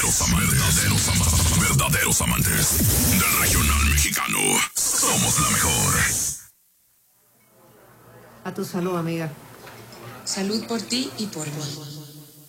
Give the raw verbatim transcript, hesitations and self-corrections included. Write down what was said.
Los amantes, verdaderos, ama- verdaderos amantes del regional mexicano. Somos la mejor. A tu salud, amiga. Salud por ti y por mí.